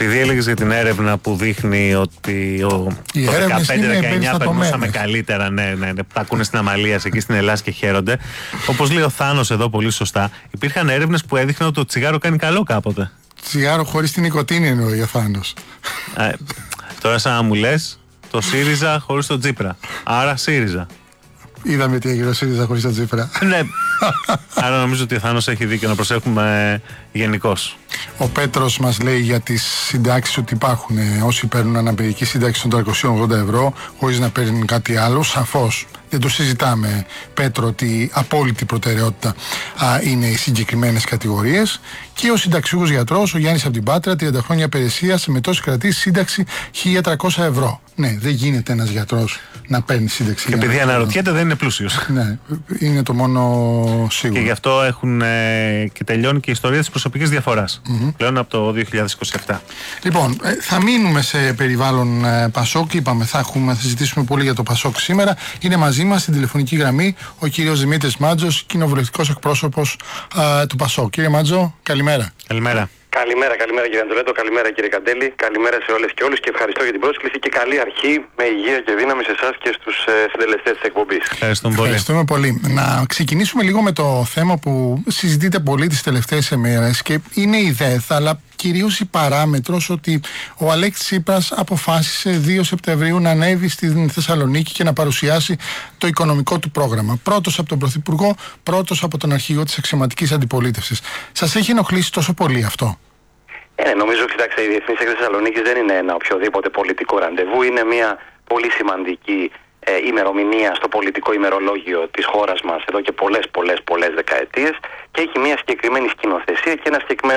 Επειδή έλεγες για την έρευνα που δείχνει ότι το 15-19 περνούσαμε καλύτερα, ναι, τα ακούνε στην Αμαλίας εκεί στην Ελλάδα και χαίρονται. Όπως λέει ο Θάνος εδώ πολύ σωστά, υπήρχαν έρευνες που έδειχναν ότι το τσιγάρο κάνει καλό κάποτε. Τσιγάρο χωρίς την νοικοτήνη εννοεί ο Θάνος. Τώρα σαν να μου λες το ΣΥΡΙΖΑ χωρίς το Τσίπρα. Άρα ΣΥΡΙΖΑ. Είδαμε τι έγινε ο ΣΥΡΙΖΑ χωρίς το Τσίπρα. Ναι. Άρα νομίζω ότι ο Θάνος έχει δίκιο να προσέχουμε γενικώς. Ο Πέτρος μας λέει για τις συντάξεις ότι υπάρχουν όσοι παίρνουν αναπηρική σύνταξη των 380 ευρώ χωρίς να παίρνουν κάτι άλλο. Σαφώς δεν το συζητάμε, Πέτρο, ότι απόλυτη προτεραιότητα είναι οι συγκεκριμένες κατηγορίες. Και ο συνταξιούχος γιατρός, ο Γιάννης από την Πάτρα, 30 χρόνια υπηρεσίας, με τόση κρατή σύνταξη 1.300 ευρώ. Ναι, δεν γίνεται ένας γιατρός να παίρνει σύνταξη. Και επειδή αναρωτιέται, δεν είναι πλούσιος. Ναι, είναι το μόνο σίγουρο. Και γι' αυτό έχουν και τελειώνει και η ιστορία της προσωπικής διαφοράς. Πλέον από το 2027. Λοιπόν, θα μείνουμε σε περιβάλλον Πασόκ. Είπαμε, θα συζητήσουμε πολύ για το Πασόκ σήμερα. Είναι μαζί μας στην τηλεφωνική γραμμή ο κύριος Δημήτρης Μάντζος, κοινοβουλευτικός εκπρόσωπος του Πασόκ. Κύριε Μάντζο, καλημέρα. Καλημέρα. Καλημέρα κύριε Αντωνέτο, καλημέρα κύριε Καντέλη, καλημέρα σε όλες και όλους και ευχαριστώ για την πρόσκληση και καλή αρχή με υγεία και δύναμη σε εσάς και στους συντελεστές της εκπομπής. Ευχαριστούμε πολύ. Να ξεκινήσουμε λίγο με το θέμα που συζητείται πολύ τις τελευταίες ημέρες και είναι η ΔΕΘ, αλλά κυρίως η παράμετρος ότι ο Αλέξης Τσίπρας αποφάσισε 2 Σεπτεμβρίου να ανέβει στην Θεσσαλονίκη και να παρουσιάσει το οικονομικό του πρόγραμμα. Πρώτος από τον Πρωθυπουργό, πρώτος από τον αρχηγό της αξιωματικής αντιπολίτευσης. Σας έχει ενοχλήσει τόσο πολύ αυτό? Νομίζω, κοιτάξτε, η Διεθνής Έκθεση Θεσσαλονίκης δεν είναι ένα οποιοδήποτε πολιτικό ραντεβού, είναι μια πολύ σημαντική ημερομηνία στο πολιτικό ημερολόγιο της χώρας μας εδώ και πολλές δεκαετίες και έχει μια συγκεκριμένη σκηνοθεσία και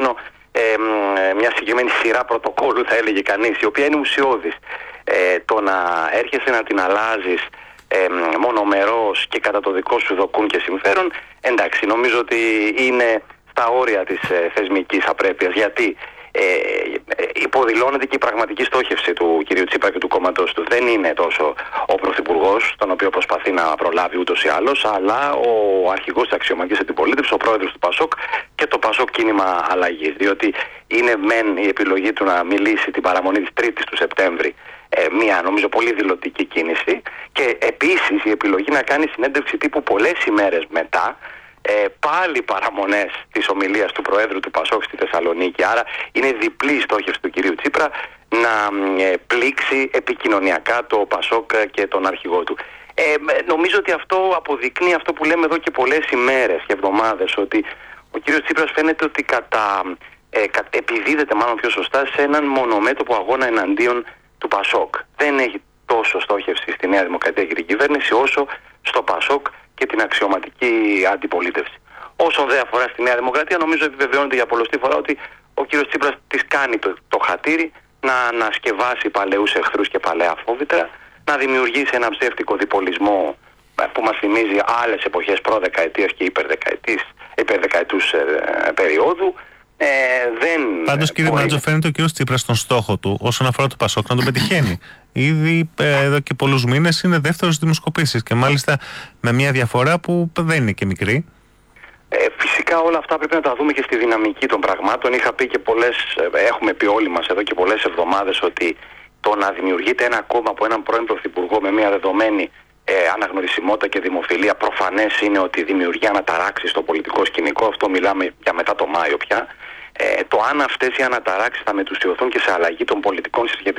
μια συγκεκριμένη σειρά πρωτοκόλλου, θα έλεγε κανείς, η οποία είναι ουσιώδης. Το να έρχεσαι να την αλλάζεις μονομερός και κατά το δικό σου δοκούν και συμφέρον, εντάξει, νομίζω ότι είναι στα όρια της θεσμικής απρέπειας. Γιατί υποδηλώνεται και η πραγματική στόχευση του κυρίου Τσίπρα και του κόμματος του. Δεν είναι τόσο ο Πρωθυπουργός, τον οποίο προσπαθεί να προλάβει ούτως ή άλλως, αλλά ο αρχηγός της αξιωματικής αντιπολίτευσης, ο πρόεδρος του Πασόκ και το Πασόκ Κίνημα Αλλαγής. Διότι είναι μεν η επιλογή του να μιλήσει την παραμονή της 3ης του Σεπτέμβρη, μια νομίζω πολύ δηλωτική κίνηση, και επίσης η επιλογή να κάνει συνέντευξη τύπου πολλές ημέρες μετά, πάλι παραμονές της ομιλίας του Προέδρου του Πασόκ στη Θεσσαλονίκη. Άρα είναι διπλή η στόχευση του κυρίου Τσίπρα να πλήξει επικοινωνιακά το Πασόκ και τον αρχηγό του. Νομίζω ότι αυτό αποδεικνύει αυτό που λέμε εδώ και πολλές ημέρες και εβδομάδες, ότι ο κύριος Τσίπρας φαίνεται ότι επιδίδεται μάλλον πιο σωστά σε έναν μονομέτωπο αγώνα εναντίον του Πασόκ. Δεν έχει τόσο στόχευση στη Νέα Δημοκρατία και την κυβέρνηση όσο στο Πασόκ και την αξιωματική αντιπολίτευση. Όσον δεν αφορά στη Νέα Δημοκρατία, νομίζω επιβεβαιώνεται για πολλωστή φορά ότι ο κύριος Τσίπρας της κάνει το χατήρι να ανασκευάσει παλαιούς εχθρούς και παλαιά φόβητρα, να δημιουργήσει ένα ψεύτικο διπολισμό που μας θυμίζει άλλες εποχές προδεκαετίας και υπερδεκαετούς περίοδου. Πάντως, κύριε Μάντζο, φαίνεται ο κύριος Τσίπρας στον στόχο του όσον αφορά το Πασόκ να τον πετυχαίνει. Ήδη εδώ και πολλούς μήνες είναι δεύτερος στις δημοσκοπήσεις και μάλιστα με μια διαφορά που δεν είναι και μικρή. Φυσικά όλα αυτά πρέπει να τα δούμε και στη δυναμική των πραγμάτων. Είχα πει και έχουμε πει όλοι μας εδώ και πολλές εβδομάδες ότι το να δημιουργείται ένα κόμμα από έναν πρώην πρωθυπουργό με μια δεδομένη αναγνωρισιμότητα και δημοφιλία, προφανές είναι ότι δημιουργεί αναταράξεις στο πολιτικό σκηνικό. Αυτό μιλάμε για μετά το Μάιο πια. Το αν αυτές οι αναταράξεις θα μετουσιωθούν και σε αλλαγή των πολιτικών